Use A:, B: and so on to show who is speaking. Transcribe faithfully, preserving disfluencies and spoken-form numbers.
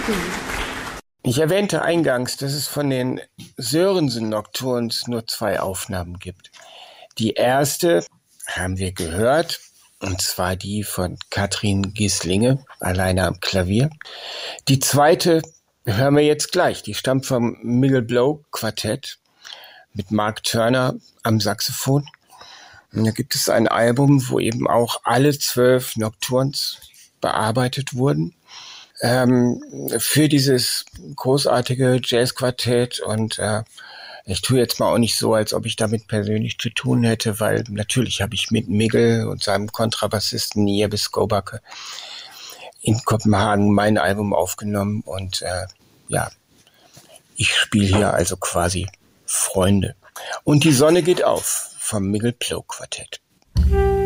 A: Ich erwähnte eingangs, dass es von den Sörensen Nocturnes nur zwei Aufnahmen gibt. Die erste haben wir gehört, und zwar die von Katrin Gislinge, alleine am Klavier. Die zweite hören wir jetzt gleich. Die stammt vom Middle Blow Quartett mit Mark Turner am Saxophon. Und da gibt es ein Album, wo eben auch alle zwölf Nocturnes bearbeitet wurden. Ähm, für dieses großartige Jazzquartett, und äh, ich tue jetzt mal auch nicht so, als ob ich damit persönlich zu tun hätte, weil natürlich habe ich mit Miguel und seinem Kontrabassisten Jeppe Skobacke in Kopenhagen mein Album aufgenommen, und äh, ja, ich spiele hier also quasi Freunde. Und die Sonne geht auf vom Middle Blow Quartett.